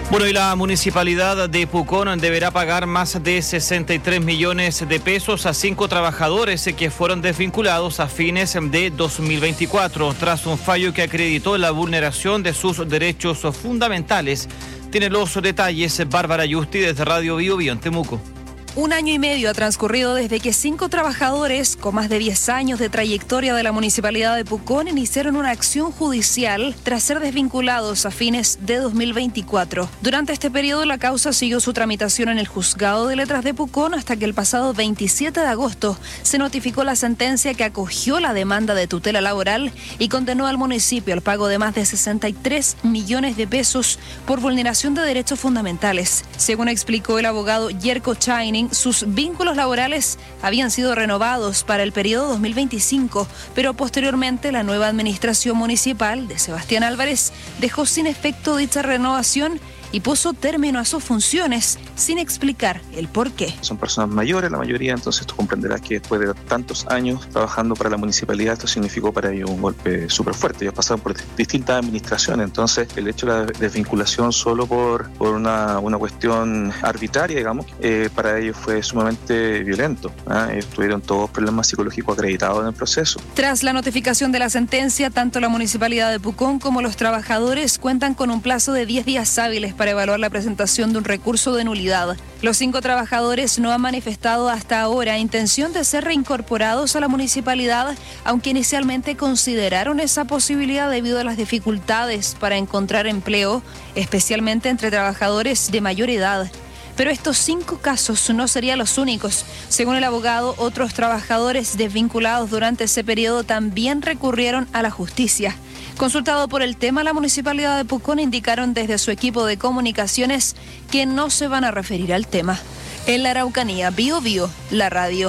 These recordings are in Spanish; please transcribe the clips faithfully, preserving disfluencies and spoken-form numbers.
Bueno, y la Municipalidad de Pucón deberá pagar más de sesenta y tres millones de pesos a cinco trabajadores que fueron desvinculados a fines de dos mil veinticuatro, tras un fallo que acreditó la vulneración de sus derechos fundamentales. Tiene los detalles Bárbara Yusti desde Radio Bio Bio en Temuco. Un año y medio ha transcurrido desde que cinco trabajadores con más de diez años de trayectoria de la Municipalidad de Pucón iniciaron una acción judicial tras ser desvinculados a fines de dos mil veinticuatro. Durante este periodo, la causa siguió su tramitación en el Juzgado de Letras de Pucón hasta que el pasado veintisiete de agosto se notificó la sentencia que acogió la demanda de tutela laboral y condenó al municipio al pago de más de sesenta y tres millones de pesos por vulneración de derechos fundamentales. Según explicó el abogado Yerko Chaining, sus vínculos laborales habían sido renovados para el periodo dos mil veinticinco, pero posteriormente la nueva administración municipal de Sebastián Álvarez dejó sin efecto dicha renovación y puso término a sus funciones sin explicar el por qué. Son personas mayores, la mayoría, entonces tú comprenderás que después de tantos años trabajando para la municipalidad, esto significó para ellos un golpe súper fuerte. Ellos pasaron por distintas administraciones, entonces el hecho de la desvinculación solo por, por una, una cuestión arbitraria, digamos, eh, para ellos fue sumamente violento. ¿eh? Ellos tuvieron todos problemas psicológicos acreditados en el proceso. Tras la notificación de la sentencia, tanto la Municipalidad de Pucón como los trabajadores cuentan con un plazo de diez días hábiles para evaluar la presentación de un recurso de nulidad. Los cinco trabajadores no han manifestado hasta ahora intención de ser reincorporados a la municipalidad, aunque inicialmente consideraron esa posibilidad debido a las dificultades para encontrar empleo, especialmente entre trabajadores de mayor edad. Pero estos cinco casos no serían los únicos. Según el abogado, otros trabajadores desvinculados durante ese periodo también recurrieron a la justicia. Consultado por el tema, la Municipalidad de Pucón indicaron desde su equipo de comunicaciones que no se van a referir al tema. En la Araucanía, Bio Bio, la radio.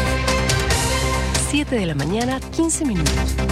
siete de la mañana, quince minutos.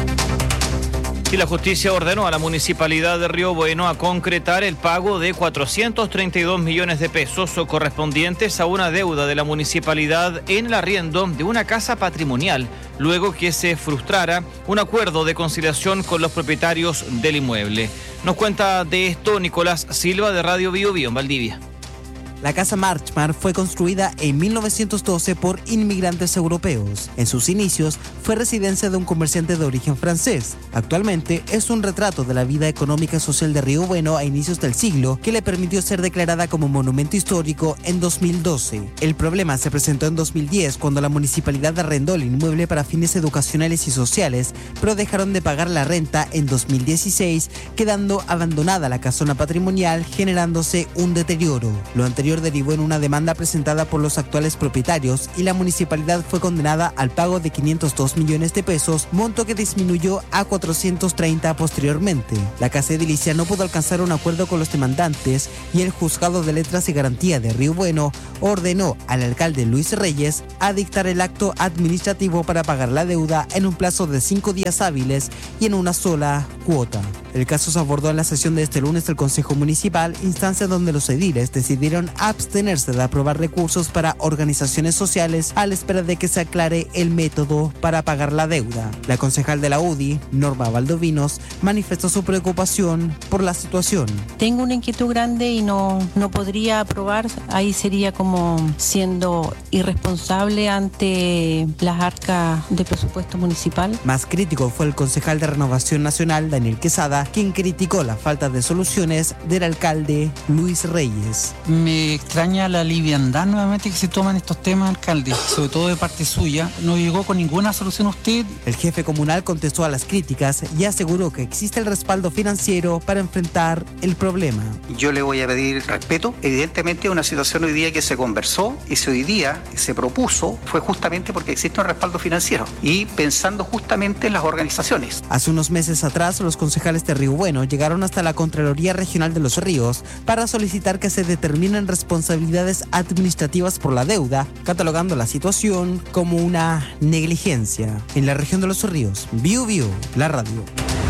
Y la justicia ordenó a la Municipalidad de Río Bueno a concretar el pago de cuatrocientos treinta y dos millones de pesos correspondientes a una deuda de la municipalidad en el arriendo de una casa patrimonial, luego que se frustrara un acuerdo de conciliación con los propietarios del inmueble. Nos cuenta de esto Nicolás Silva de Radio Bio Bio en Valdivia. La Casa Marchmar fue construida en mil novecientos doce por inmigrantes europeos. En sus inicios fue residencia de un comerciante de origen francés. Actualmente es un retrato de la vida económica y social de Río Bueno a inicios del siglo que le permitió ser declarada como monumento histórico en dos mil doce. El problema se presentó en dos mil diez cuando la municipalidad arrendó el inmueble para fines educacionales y sociales, pero dejaron de pagar la renta en dos mil dieciséis, quedando abandonada la casona patrimonial, generándose un deterioro. Lo anterior derivó en una demanda presentada por los actuales propietarios y la municipalidad fue condenada al pago de quinientos dos millones de pesos, monto que disminuyó a cuatrocientos treinta posteriormente. La casa edilicia no pudo alcanzar un acuerdo con los demandantes y el Juzgado de Letras y Garantía de Río Bueno ordenó al alcalde Luis Reyes a dictar el acto administrativo para pagar la deuda en un plazo de cinco días hábiles y en una sola cuota. El caso se abordó en la sesión de este lunes del Consejo Municipal, instancia donde los ediles decidieron abstenerse de aprobar recursos para organizaciones sociales a la espera de que se aclare el método para pagar la deuda. La concejal de la U D I, Norma Valdovinos, manifestó su preocupación por la situación. Tengo una inquietud grande y no, no podría aprobar, ahí sería como siendo irresponsable ante las arcas de presupuesto municipal. Más crítico fue el concejal de Renovación Nacional, Daniel Quesada, quien criticó la falta de soluciones del alcalde Luis Reyes. Me extraña la liviandad nuevamente que se toman estos temas, alcalde, sobre todo de parte suya. No llegó con ninguna solución usted. El jefe comunal contestó a las críticas y aseguró que existe el respaldo financiero para enfrentar el problema. Yo le voy a pedir respeto. Evidentemente una situación hoy día que se conversó y se hoy día se propuso fue justamente porque existe un respaldo financiero y pensando justamente en las organizaciones. Hace unos meses atrás, los concejales de Río Bueno llegaron hasta la Contraloría Regional de los Ríos para solicitar que se determinen responsabilidades administrativas por la deuda, catalogando la situación como una negligencia. En la región de los Ríos, Bio Bio, la radio.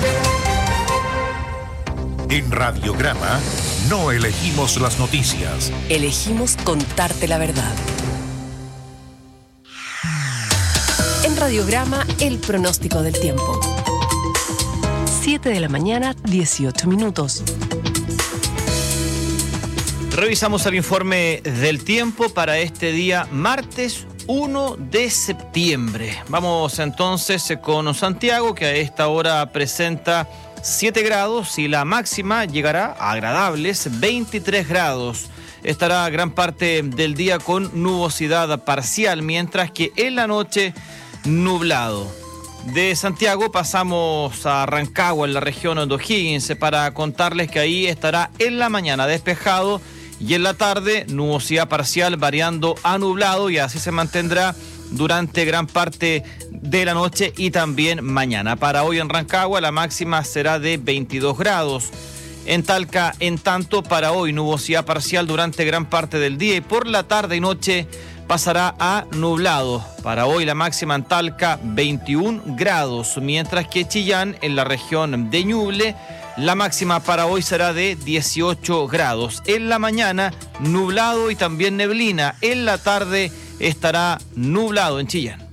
En Radiograma no elegimos las noticias. Elegimos contarte la verdad. En Radiograma, el pronóstico del tiempo. siete de la mañana, dieciocho minutos. Revisamos el informe del tiempo para este día martes uno de septiembre. Vamos entonces con Santiago, que a esta hora presenta siete grados y la máxima llegará a agradables veintitrés grados. Estará gran parte del día con nubosidad parcial, mientras que en la noche nublado. De Santiago pasamos a Rancagua, en la región de O'Higgins, para contarles que ahí estará en la mañana despejado y en la tarde nubosidad parcial variando a nublado, y así se mantendrá durante gran parte de la noche y también mañana. Para hoy en Rancagua la máxima será de veintidós grados. En Talca, en tanto, para hoy nubosidad parcial durante gran parte del día y por la tarde y noche pasará a nublado. Para hoy la máxima en Talca veintiún grados, mientras que Chillán, en la región de Ñuble, la máxima para hoy será de dieciocho grados. En la mañana nublado y también neblina. En la tarde estará nublado en Chillán.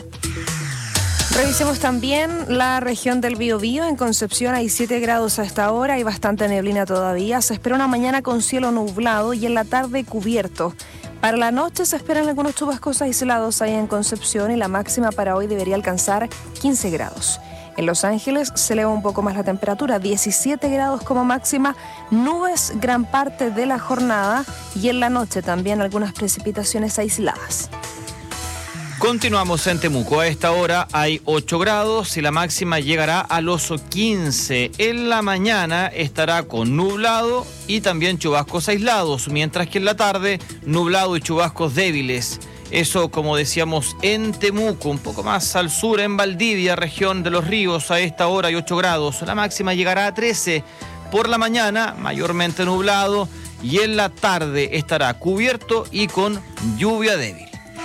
Revisemos también la región del Biobío. En Concepción hay siete grados a esta hora y bastante neblina todavía. Se espera una mañana con cielo nublado y en la tarde cubierto. Para la noche se esperan algunos chubascos aislados ahí en Concepción y la máxima para hoy debería alcanzar quince grados. En Los Ángeles se eleva un poco más la temperatura, diecisiete grados como máxima, nubes gran parte de la jornada y en la noche también algunas precipitaciones aisladas. Continuamos en Temuco. A esta hora hay ocho grados y la máxima llegará a los quince. En la mañana estará con nublado y también chubascos aislados, mientras que en la tarde nublado y chubascos débiles. Eso, como decíamos, en Temuco. Un poco más al sur, en Valdivia, región de Los Ríos, a esta hora hay ocho grados. La máxima llegará a trece. Por la mañana, mayormente nublado, y en la tarde estará cubierto y con lluvia débil.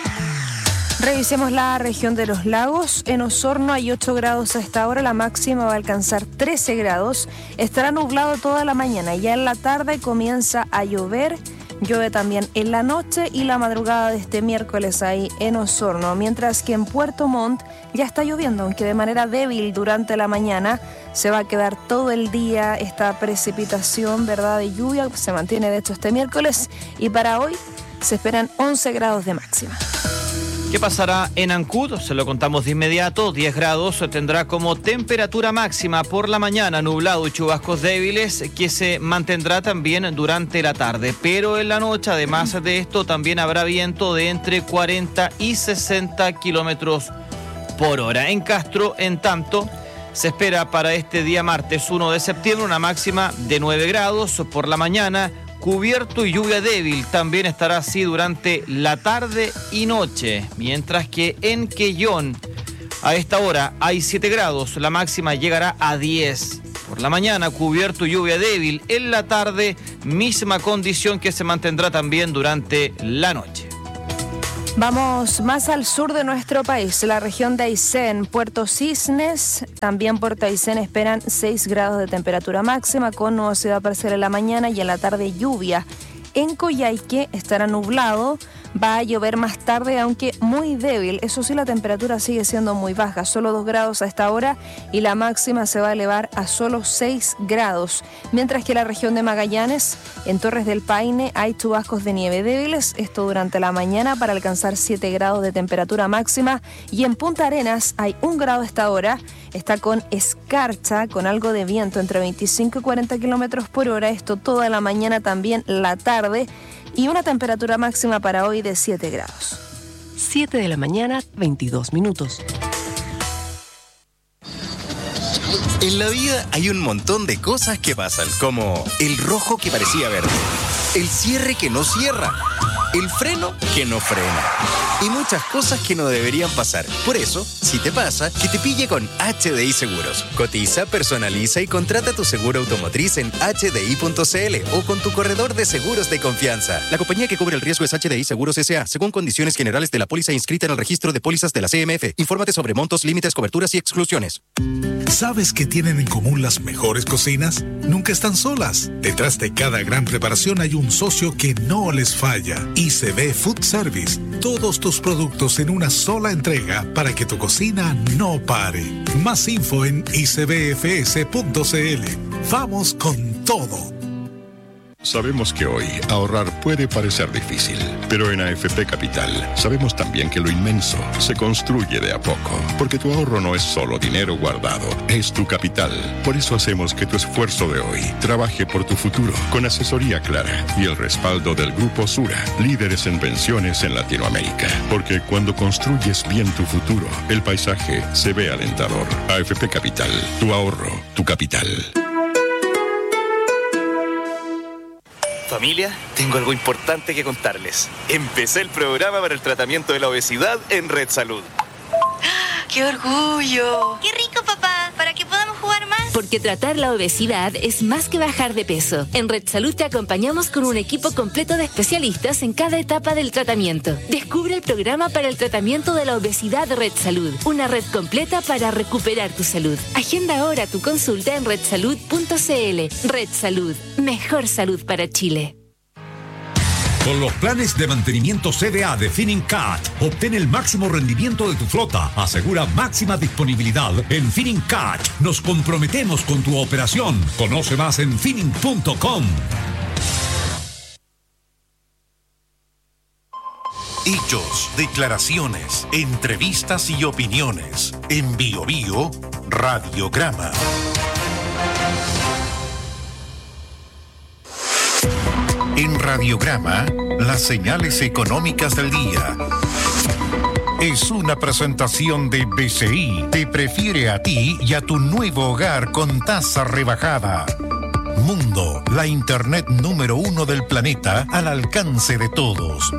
Revisemos la región de los lagos. En Osorno hay ocho grados a esta hora, la máxima va a alcanzar trece grados. Estará nublado toda la mañana, ya en la tarde comienza a llover. Llueve también en la noche y la madrugada de este miércoles ahí en Osorno, mientras que en Puerto Montt ya está lloviendo, aunque de manera débil durante la mañana. Se va a quedar todo el día esta precipitación, ¿verdad?, de lluvia. Se mantiene de hecho este miércoles y para hoy se esperan once grados de máxima. ¿Qué pasará en Ancud? Se lo contamos de inmediato. diez grados tendrá como temperatura máxima por la mañana, nublado y chubascos débiles, que se mantendrá también durante la tarde. Pero en la noche, además de esto, también habrá viento de entre cuarenta y sesenta kilómetros por hora. En Castro, en tanto, se espera para este día martes uno de septiembre una máxima de nueve grados por la mañana, cubierto y lluvia débil. También estará así durante la tarde y noche, mientras que en Quellón a esta hora hay siete grados, la máxima llegará a diez. Por la mañana cubierto y lluvia débil, en la tarde misma condición que se mantendrá también durante la noche. Vamos más al sur de nuestro país, la región de Aysén, Puerto Cisnes. También Puerto Aysén esperan seis grados de temperatura máxima con nubosidad parcial en la mañana y en la tarde lluvia. En Coyhaique estará nublado, va a llover más tarde, aunque muy débil. Eso sí, la temperatura sigue siendo muy baja, solo dos grados a esta hora y la máxima se va a elevar a solo seis grados. Mientras que en la región de Magallanes, en Torres del Paine, hay chubascos de nieve débiles, esto durante la mañana para alcanzar siete grados de temperatura máxima. Y en Punta Arenas hay un grado a esta hora, está con escarcha, con algo de viento entre veinticinco y cuarenta kilómetros por hora, esto toda la mañana, también la tarde. Y una temperatura máxima para hoy de siete grados. siete de la mañana, veintidós minutos. En la vida hay un montón de cosas que pasan, como el rojo que parecía verde, el cierre que no cierra, el freno que no frena y muchas cosas que no deberían pasar. Por eso, si te pasa, que te pille con H D I Seguros. Cotiza, personaliza y contrata tu seguro automotriz en H D I punto C L o con tu corredor de seguros de confianza. La compañía que cubre el riesgo es H D I Seguros S A, según condiciones generales de la póliza inscrita en el registro de pólizas de la C M F. Infórmate sobre montos, límites, coberturas y exclusiones. ¿Sabes qué tienen en común las mejores cocinas? Nunca están solas. Detrás de cada gran preparación hay un socio que no les falla. I C B Food Service. Todos tus productos en una sola entrega para que tu cocina no pare. Más info en I C B F S punto C L. Vamos con todo. Sabemos que hoy ahorrar puede parecer difícil, pero en A F P Capital sabemos también que lo inmenso se construye de a poco, porque tu ahorro no es solo dinero guardado, es tu capital. Por eso hacemos que tu esfuerzo de hoy trabaje por tu futuro, con asesoría clara y el respaldo del Grupo Sura, líderes en pensiones en Latinoamérica. Porque cuando construyes bien tu futuro, el paisaje se ve alentador. A F P Capital, tu ahorro, tu capital. Familia, tengo algo importante que contarles. Empecé el programa para el tratamiento de la obesidad en Red Salud. ¡Qué orgullo! ¡Qué rico, papá! Para que podamos jugar más. Porque tratar la obesidad es más que bajar de peso. En Red Salud te acompañamos con un equipo completo de especialistas en cada etapa del tratamiento. Descubre el programa para el tratamiento de la obesidad Red Salud. Una red completa para recuperar tu salud. Agenda ahora tu consulta en red salud punto c l. Red Salud. Mejor salud para Chile. Con los planes de mantenimiento C D A de Finincat, obtén el máximo rendimiento de tu flota. Asegura máxima disponibilidad en Finincat. Nos comprometemos con tu operación. Conoce más en finin punto com. Hechos, declaraciones, entrevistas y opiniones. En Bio Bio, Radiograma. En Radiograma, las señales económicas del día. Es una presentación de B C I. Te prefiere a ti y a tu nuevo hogar con tasa rebajada. Mundo, la internet número uno del planeta al alcance de todos.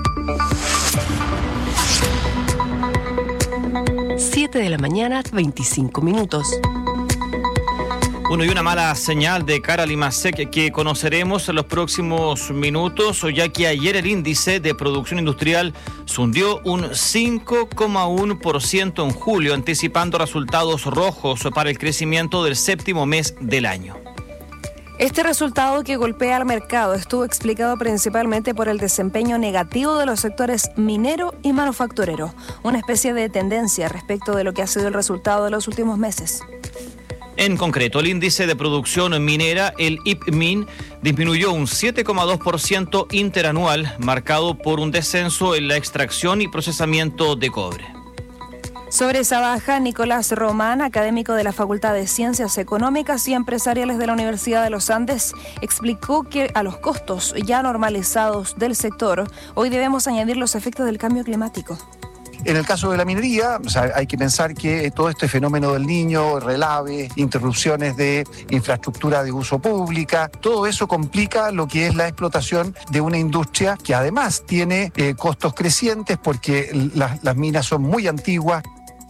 siete de la mañana, veinticinco minutos. Bueno, y una mala señal de cara al IMASEC que conoceremos en los próximos minutos, ya que ayer el índice de producción industrial se hundió un cinco coma uno por ciento en julio, anticipando resultados rojos para el crecimiento del séptimo mes del año. Este resultado que golpea al mercado estuvo explicado principalmente por el desempeño negativo de los sectores minero y manufacturero, una especie de tendencia respecto de lo que ha sido el resultado de los últimos meses. En concreto, el índice de producción minera, el I P M I N, disminuyó un siete coma dos por ciento interanual, marcado por un descenso en la extracción y procesamiento de cobre. Sobre esa baja, Nicolás Román, académico de la Facultad de Ciencias Económicas y Empresariales de la Universidad de los Andes, explicó que a los costos ya normalizados del sector, hoy debemos añadir los efectos del cambio climático. En el caso de la minería, o sea, hay que pensar que todo este fenómeno del Niño, relave, interrupciones de infraestructura de uso pública, todo eso complica lo que es la explotación de una industria que además tiene eh, costos crecientes porque la, las minas son muy antiguas.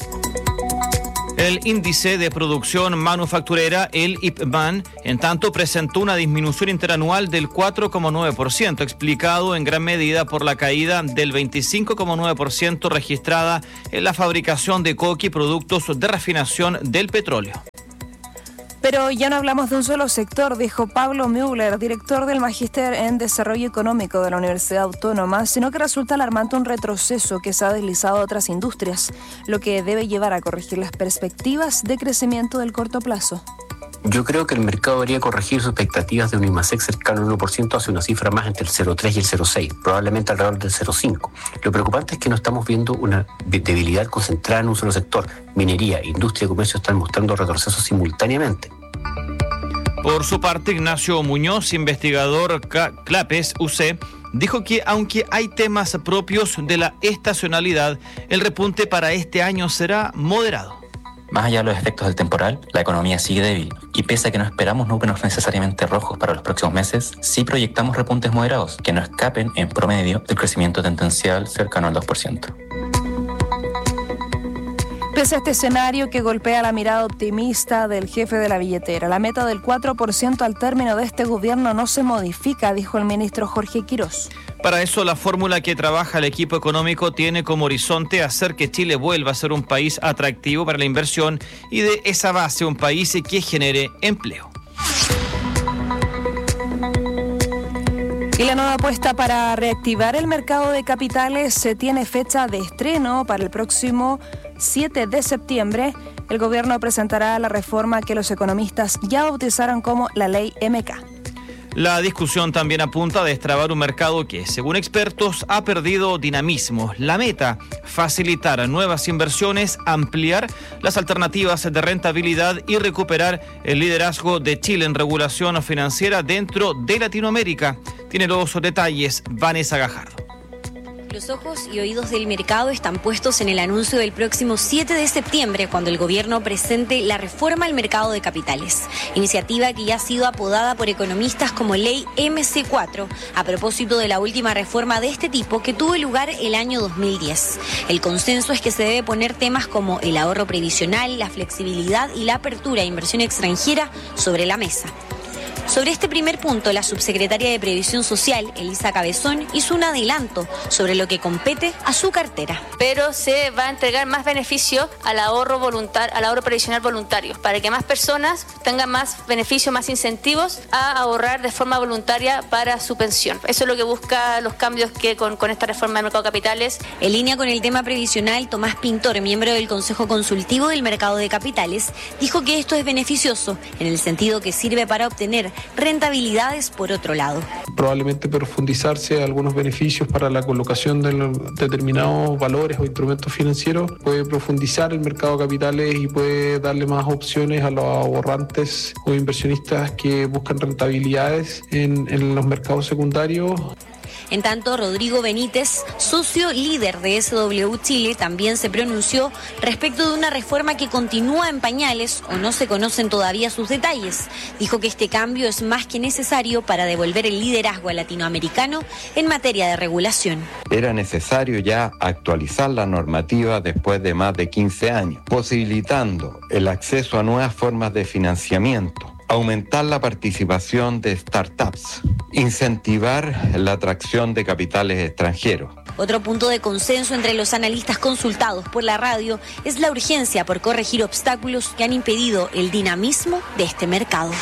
El índice de producción manufacturera, el I P M A N, en tanto presentó una disminución interanual del cuatro coma nueve por ciento, explicado en gran medida por la caída del veinticinco coma nueve por ciento registrada en la fabricación de coque y productos de refinación del petróleo. Pero ya no hablamos de un solo sector, dijo Pablo Müller, director del Magíster en Desarrollo Económico de la Universidad Autónoma, sino que resulta alarmante un retroceso que se ha deslizado a otras industrias, lo que debe llevar a corregir las perspectivas de crecimiento del corto plazo. Yo creo que el mercado debería corregir sus expectativas de un IMASEC cercano al uno por ciento hacia una cifra más entre el cero coma tres y el cero coma seis, probablemente alrededor del cero coma cinco. Lo preocupante es que no estamos viendo una debilidad concentrada en un solo sector. Minería, industria y comercio están mostrando retrocesos simultáneamente. Por su parte, Ignacio Muñoz, investigador CLAPES U C, dijo que aunque hay temas propios de la estacionalidad, el repunte para este año será moderado. Más allá de los efectos del temporal, la economía sigue débil y pese a que no esperamos números necesariamente rojos para los próximos meses, sí proyectamos repuntes moderados que no escapen en promedio del crecimiento tendencial cercano al dos por ciento. Pese a este escenario que golpea la mirada optimista del jefe de la billetera, la meta del cuatro por ciento al término de este gobierno no se modifica, dijo el ministro Jorge Quirós. Para eso, la fórmula que trabaja el equipo económico tiene como horizonte hacer que Chile vuelva a ser un país atractivo para la inversión y de esa base un país que genere empleo. Y la nueva apuesta para reactivar el mercado de capitales se tiene fecha de estreno para el próximo siete de septiembre. El gobierno presentará la reforma que los economistas ya bautizaron como la Ley M K. La discusión también apunta a destrabar un mercado que, según expertos, ha perdido dinamismo. La meta, facilitar nuevas inversiones, ampliar las alternativas de rentabilidad y recuperar el liderazgo de Chile en regulación financiera dentro de Latinoamérica. Tiene los detalles Vanessa Gajardo. Los ojos y oídos del mercado están puestos en el anuncio del próximo siete de septiembre, cuando el gobierno presente la reforma al mercado de capitales, iniciativa que ya ha sido apodada por economistas como Ley eme ce cuatro, a propósito de la última reforma de este tipo que tuvo lugar el año dos mil diez. El consenso es que se debe poner temas como el ahorro previsional, la flexibilidad y la apertura a inversión extranjera sobre la mesa. Sobre este primer punto, la subsecretaria de Previsión Social, Elisa Cabezón, hizo un adelanto sobre lo que compete a su cartera. Pero se va a entregar más beneficio al ahorro voluntario, al ahorro previsional voluntario, para que más personas tengan más beneficios, más incentivos a ahorrar de forma voluntaria para su pensión. Eso es lo que busca los cambios que con, con esta reforma del mercado de capitales. En línea con el tema previsional, Tomás Pintor, miembro del Consejo Consultivo del Mercado de Capitales, dijo que esto es beneficioso, en el sentido que sirve para obtener rentabilidades por otro lado. Probablemente profundizarse algunos beneficios para la colocación de determinados valores o instrumentos financieros puede profundizar el mercado de capitales y puede darle más opciones a los ahorrantes o inversionistas que buscan rentabilidades en, en los mercados secundarios. En tanto, Rodrigo Benítez, socio líder de ese doble u Chile, también se pronunció respecto de una reforma que continúa en pañales o no se conocen todavía sus detalles. Dijo que este cambio es más que necesario para devolver el liderazgo al latinoamericano en materia de regulación. Era necesario ya actualizar la normativa después de más de quince años, posibilitando el acceso a nuevas formas de financiamiento, aumentar la participación de startups, incentivar la atracción de capitales extranjeros. Otro punto de consenso entre los analistas consultados por la radio es la urgencia por corregir obstáculos que han impedido el dinamismo de este mercado.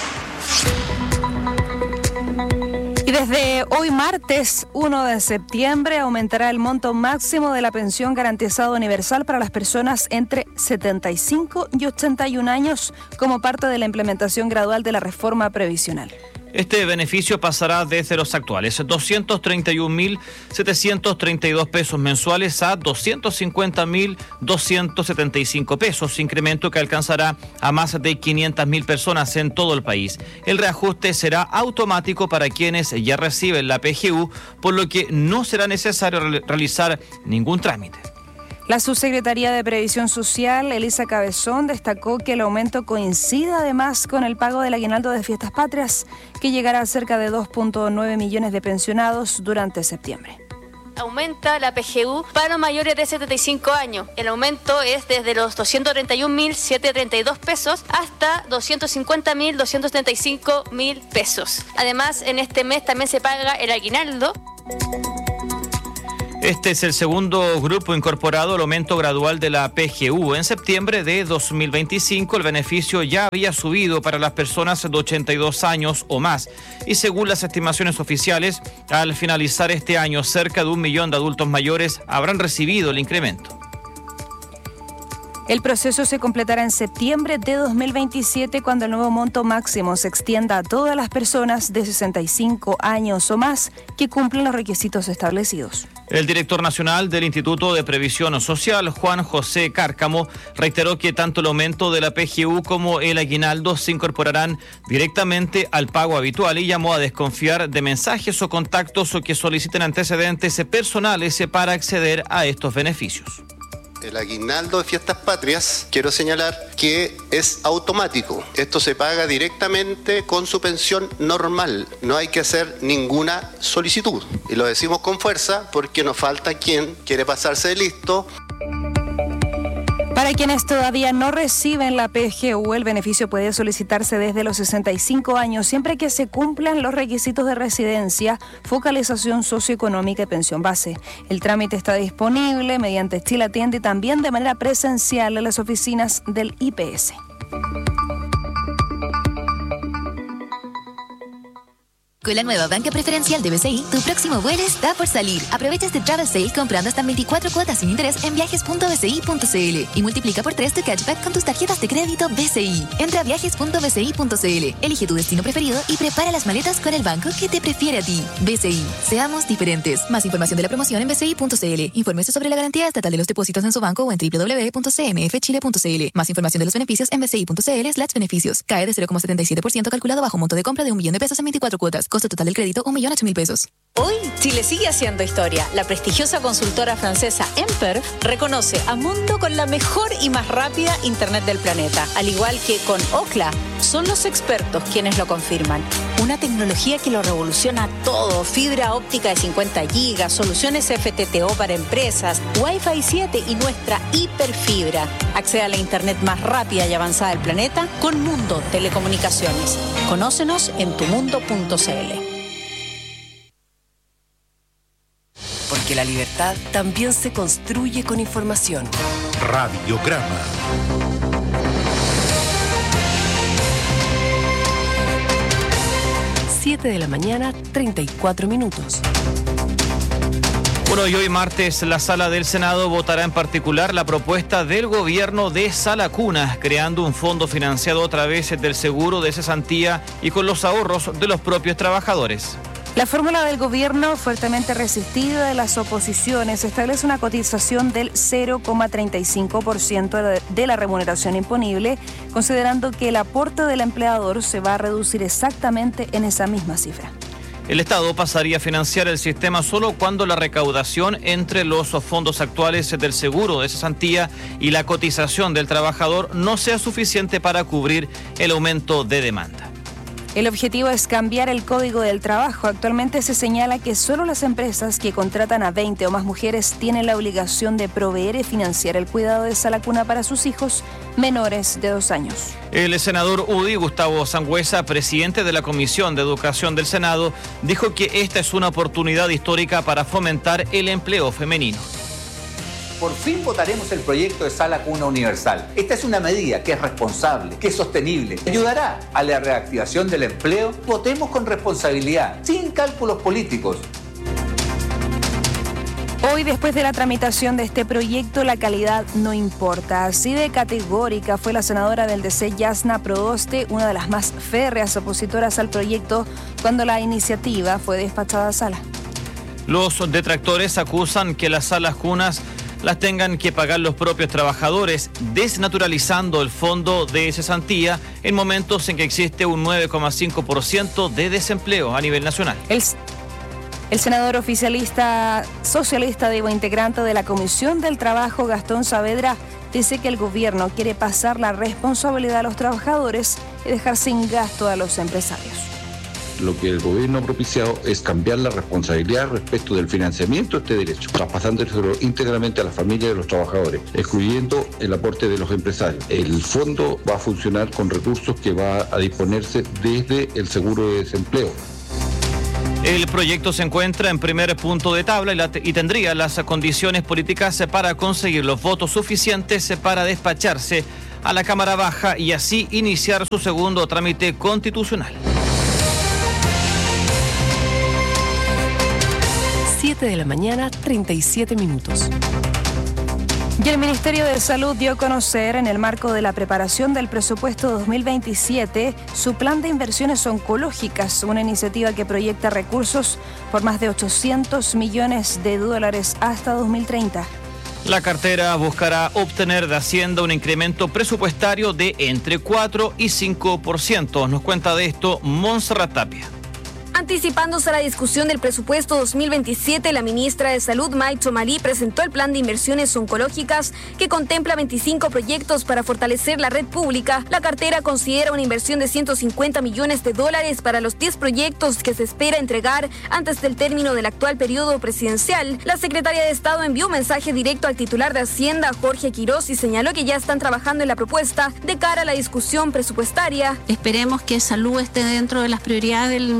Y desde hoy martes uno de septiembre aumentará el monto máximo de la pensión garantizada universal para las personas entre setenta y cinco y ochenta y un años como parte de la implementación gradual de la reforma previsional. Este beneficio pasará desde los actuales doscientos treinta y un mil setecientos treinta y dos pesos mensuales a doscientos cincuenta mil doscientos setenta y cinco pesos, incremento que alcanzará a más de quinientas mil personas en todo el país. El reajuste será automático para quienes ya reciben la P G U, por lo que no será necesario realizar ningún trámite. La subsecretaría de Previsión Social, Elisa Cabezón, destacó que el aumento coincide además con el pago del aguinaldo de Fiestas Patrias, que llegará a cerca de dos punto nueve millones de pensionados durante septiembre. Aumenta la P G U para mayores de setenta y cinco años. El aumento es desde los doscientos treinta y un mil setecientos treinta y dos pesos hasta doscientos cincuenta mil doscientos treinta y cinco mil pesos. Además, en este mes también se paga el aguinaldo. Este es el segundo grupo incorporado al aumento gradual de la P G U. En septiembre de dos mil veinticinco, el beneficio ya había subido para las personas de ochenta y dos años o más. Y según las estimaciones oficiales, al finalizar este año, cerca de un millón de adultos mayores habrán recibido el incremento. El proceso se completará en septiembre de dos mil veintisiete, cuando el nuevo monto máximo se extienda a todas las personas de sesenta y cinco años o más que cumplen los requisitos establecidos. El director nacional del Instituto de Previsión Social, Juan José Cárcamo, reiteró que tanto el aumento de la P G U como el aguinaldo se incorporarán directamente al pago habitual y llamó a desconfiar de mensajes o contactos o que soliciten antecedentes personales para acceder a estos beneficios. El aguinaldo de Fiestas Patrias, quiero señalar que es automático. Esto se paga directamente con su pensión normal. No hay que hacer ninguna solicitud. Y lo decimos con fuerza porque nos falta quien quiere pasarse de listo. Para quienes todavía no reciben la P G U, el beneficio puede solicitarse desde los sesenta y cinco años, siempre que se cumplan los requisitos de residencia, focalización socioeconómica y pensión base. El trámite está disponible mediante Chile Atiende y también de manera presencial en las oficinas del I P S. Con la nueva banca preferencial de B C I, tu próximo vuelo está por salir. Aprovecha este Travel Sale comprando hasta veinticuatro cuotas sin interés en viajes punto b c i punto c l y multiplica por tres tu cashback con tus tarjetas de crédito B C I. Entra a viajes punto b c i punto c l, elige tu destino preferido y prepara las maletas con el banco que te prefiere a ti. B C I. Seamos diferentes. Más información de la promoción en b c i punto c l. Infórmese sobre la garantía estatal de los depósitos en su banco o en w w w punto c m f chile punto c l. Más información de los beneficios en b c i punto c l slash beneficios. Cae de cero coma setenta y siete por ciento calculado bajo monto de compra de un millón de pesos en veinticuatro cuotas. Costo total del crédito un millón ocho mil pesos. Hoy, Chile sigue haciendo historia. La prestigiosa consultora francesa Emper reconoce a Mundo con la mejor y más rápida Internet del planeta. Al igual que con Ookla, son los expertos quienes lo confirman. Una tecnología que lo revoluciona todo. Fibra óptica de cincuenta gigas, soluciones F T T O para empresas, Wi-Fi siete y nuestra hiperfibra. Accede a la Internet más rápida y avanzada del planeta con Mundo Telecomunicaciones. Conócenos en tu mundo punto c l. Porque la libertad también se construye con información. Radiograma. siete de la mañana, treinta y cuatro minutos. Bueno, y hoy martes la Sala del Senado votará en particular la propuesta del gobierno de Sala Cuna, creando un fondo financiado a través del seguro de cesantía y con los ahorros de los propios trabajadores. La fórmula del gobierno, fuertemente resistida de las oposiciones, establece una cotización del cero coma treinta y cinco por ciento de la remuneración imponible, considerando que el aporte del empleador se va a reducir exactamente en esa misma cifra. El Estado pasaría a financiar el sistema solo cuando la recaudación entre los fondos actuales del seguro de cesantía y la cotización del trabajador no sea suficiente para cubrir el aumento de demanda. El objetivo es cambiar el Código del Trabajo. Actualmente se señala que solo las empresas que contratan a veinte o más mujeres tienen la obligación de proveer y financiar el cuidado de Sala Cuna para sus hijos menores de dos años. El senador U D I, Gustavo Sangüesa, presidente de la Comisión de Educación del Senado, dijo que esta es una oportunidad histórica para fomentar el empleo femenino. Por fin votaremos el proyecto de Sala Cuna Universal. Esta es una medida que es responsable, que es sostenible, ayudará a la reactivación del empleo. Votemos con responsabilidad, sin cálculos políticos. Hoy, después de la tramitación de este proyecto, la calidad no importa. Así de categórica fue la senadora del D C, Yasna Proboste, una de las más férreas opositoras al proyecto, cuando la iniciativa fue despachada a sala. Los detractores acusan que las salas cunas las tengan que pagar los propios trabajadores, desnaturalizando el fondo de cesantía en momentos en que existe un nueve coma cinco por ciento de desempleo a nivel nacional. El, el senador oficialista socialista, digo, integrante de la Comisión del Trabajo, Gastón Saavedra, dice que el gobierno quiere pasar la responsabilidad a los trabajadores y dejar sin gasto a los empresarios. Lo que el gobierno ha propiciado es cambiar la responsabilidad respecto del financiamiento de este derecho, traspasándolo íntegramente a la familia de los trabajadores, excluyendo el aporte de los empresarios. El fondo va a funcionar con recursos que va a disponerse desde el seguro de desempleo. El proyecto se encuentra en primer punto de tabla y, la, y tendría las condiciones políticas para conseguir los votos suficientes para despacharse a la Cámara Baja y así iniciar su segundo trámite constitucional. siete de la mañana, treinta y siete minutos. Y el Ministerio de Salud dio a conocer, en el marco de la preparación del presupuesto dos mil veintisiete, su plan de inversiones oncológicas, una iniciativa que proyecta recursos por más de ochocientos millones de dólares hasta dos mil treinta. La cartera buscará obtener de Hacienda un incremento presupuestario de entre cuatro y cinco por ciento. Nos cuenta de esto Montserrat Tapia. Anticipándose a la discusión del presupuesto dos mil veintisiete, la ministra de Salud, May Chomalí, presentó el plan de inversiones oncológicas que contempla veinticinco proyectos para fortalecer la red pública. La cartera considera una inversión de ciento cincuenta millones de dólares para los diez proyectos que se espera entregar antes del término del actual periodo presidencial. La secretaria de Estado envió un mensaje directo al titular de Hacienda, Jorge Quirós, y señaló que ya están trabajando en la propuesta de cara a la discusión presupuestaria. Esperemos que salud esté dentro de las prioridades del Ministerio de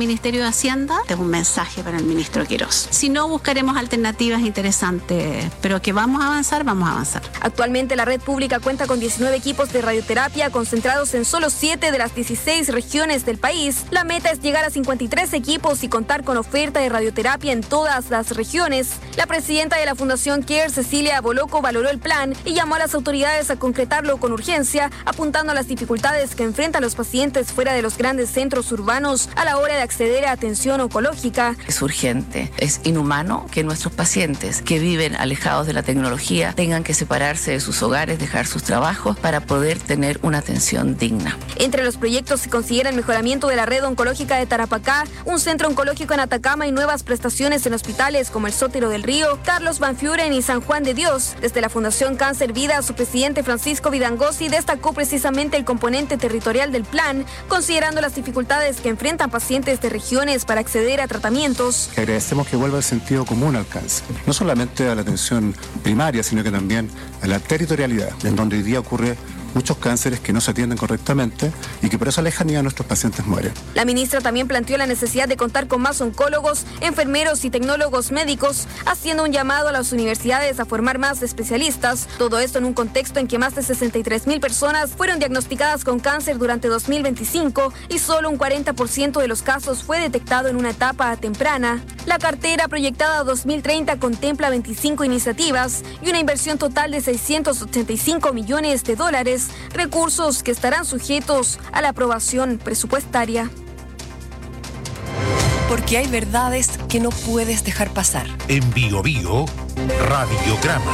Hacienda, es un mensaje para el ministro Quirós. Si no, buscaremos alternativas interesantes, pero que vamos a avanzar, vamos a avanzar. Actualmente la red pública cuenta con diecinueve equipos de radioterapia concentrados en solo siete de las dieciséis regiones del país. La meta es llegar a cincuenta y tres equipos y contar con oferta de radioterapia en todas las regiones. La presidenta de la Fundación CARE, Cecilia Boloco, valoró el plan y llamó a las autoridades a concretarlo con urgencia, apuntando a las dificultades que enfrentan los pacientes fuera de los grandes centros urbanos a la hora de acceder a atención oncológica. Es urgente, es inhumano que nuestros pacientes que viven alejados de la tecnología tengan que separarse de sus hogares, dejar sus trabajos para poder tener una atención digna. Entre los proyectos se considera el mejoramiento de la red oncológica de Tarapacá, un centro oncológico en Atacama y nuevas prestaciones en hospitales como el Sótero del Río, Carlos Van Furen y San Juan de Dios. Desde la Fundación Cáncer Vida, su presidente Francisco Vidangosi destacó precisamente el componente territorial del plan, considerando las dificultades que enfrentan pacientes de regiones para acceder a tratamientos. Agradecemos que vuelva el sentido común al cáncer, no solamente a la atención primaria, sino que también a la territorialidad, en donde hoy día ocurre muchos cánceres que no se atienden correctamente y que por esa lejanía nuestros pacientes mueren. La ministra también planteó la necesidad de contar con más oncólogos, enfermeros y tecnólogos médicos, haciendo un llamado a las universidades a formar más especialistas. Todo esto en un contexto en que más de sesenta y tres mil personas fueron diagnosticadas con cáncer durante dos mil veinticinco y solo un cuarenta por ciento de los casos fue detectado en una etapa temprana. La cartera proyectada a dos mil treinta contempla veinticinco iniciativas y una inversión total de seiscientos ochenta y cinco millones de dólares, recursos que estarán sujetos a la aprobación presupuestaria. Porque hay verdades que no puedes dejar pasar. En Bio Bio, Radiograma.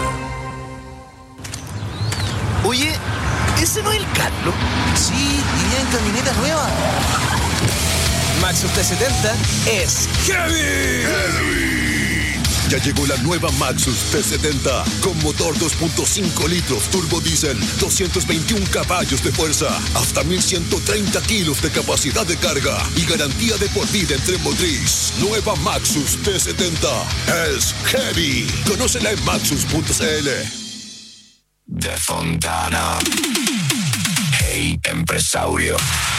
Oye, ¿ese no es el Carlos? Sí, iría en camioneta nueva. Maxus T setenta es heavy. Heavy. Ya llegó la nueva Maxus T setenta con motor dos punto cinco litros turbo diésel, doscientos veintiún caballos de fuerza, hasta mil ciento treinta kilos de capacidad de carga y garantía de por vida en tren motriz. Nueva Maxus T setenta es heavy. Conócela en maxus punto c l. De Fontana. Hey, empresario.